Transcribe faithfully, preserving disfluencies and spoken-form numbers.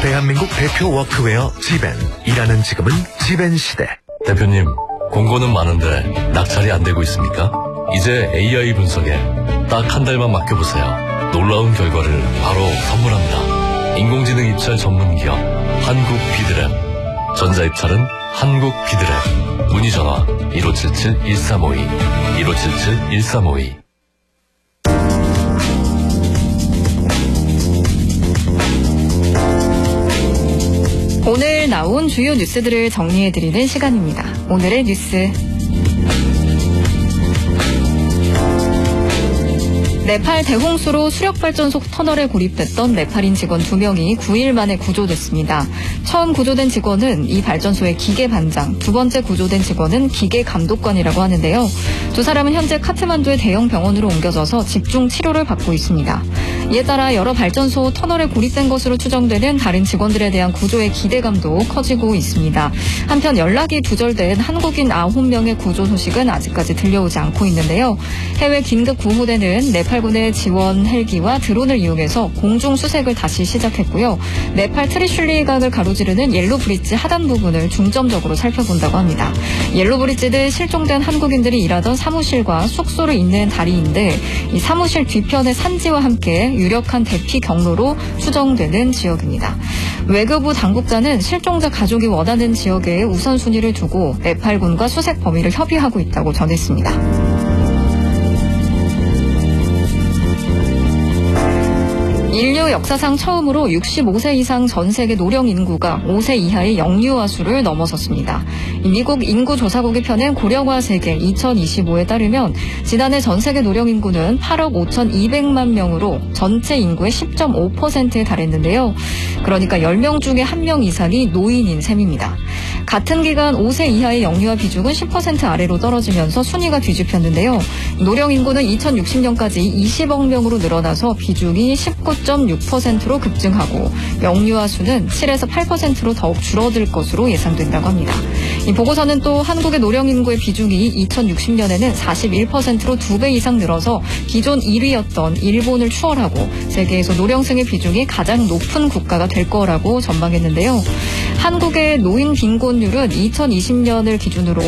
대한민국 대표 워크웨어 지벤. 일하는 지금은 지벤 시대. 대표님, 공고는 많은데 낙찰이 안 되고 있습니까? 이제 에이아이 분석에 딱 한 달만 맡겨보세요. 놀라운 결과를 바로 선물합니다. 인공지능 입찰 전문기업 한국 비드랩. 전자입찰은 한국 비드랩. 문의 전화 일오칠칠 일삼오이 일오칠칠 일삼오이. 오늘 나온 주요 뉴스들을 정리해드리는 시간입니다. 오늘의 뉴스. 네팔 대홍수로 수력발전소 터널에 고립됐던 네팔인 직원 두 명이 구 일 만에 구조됐습니다. 처음 구조된 직원은 이 발전소의 기계 반장, 두 번째 구조된 직원은 기계 감독관이라고 하는데요. 두 사람은 현재 카트만두의 대형 병원으로 옮겨져서 집중 치료를 받고 있습니다. 이에 따라 여러 발전소 터널에 고립된 것으로 추정되는 다른 직원들에 대한 구조의 기대감도 커지고 있습니다. 한편 연락이 두절된 한국인 아홉 명의 구조 소식은 아직까지 들려오지 않고 있는데요. 해외 긴급 구호대는 네팔 군의 지원 헬기와 드론을 이용해서 공중 수색을 다시 시작했고요. 네팔 트리슐리각을 가로지르는 옐로 브릿지 하단 부분을 중점적으로 살펴본다고 합니다. 옐로 브릿지는 실종된 한국인들이 일하던 사무실과 숙소를 잇는 다리인데 이 사무실 뒤편의 산지와 함께 유력한 대피 경로로 추정되는 지역입니다. 외교부 당국자는 실종자 가족이 원하는 지역에 우선순위를 두고 네팔군과 수색 범위를 협의하고 있다고 전했습니다. 인류 역사상 처음으로 육십오 세 이상 전 세계 노령 인구가 오 세 이하의 영유아 수를 넘어섰습니다. 미국 인구조사국이 펴낸 고령화 세계 이천이십오에 따르면 지난해 전 세계 노령 인구는 팔억 오천이백만 명으로 전체 인구의 십 점 오 퍼센트에 달했는데요. 그러니까 열 명 중에 한 명 이상이 노인인 셈입니다. 같은 기간 오 세 이하의 영유아 비중은 십 퍼센트 아래로 떨어지면서 순위가 뒤집혔는데요. 노령 인구는 이천육십 년까지 이십억 명으로 늘어나서 비중이 십구 점 육 퍼센트로 급증하고 영유아 수는 칠에서 팔 퍼센트로 더욱 줄어들 것으로 예상된다고 합니다. 이 보고서는 또 한국의 노령 인구의 비중이 이천육십 년에는 사십일 퍼센트로 두 배 이상 늘어서 기존 일 위였던 일본을 추월하고 세계에서 노령층의 비중이 가장 높은 국가가 될 거라고 전망했는데요. 한국의 노인 빈곤율은 이천이십 년을 기준으로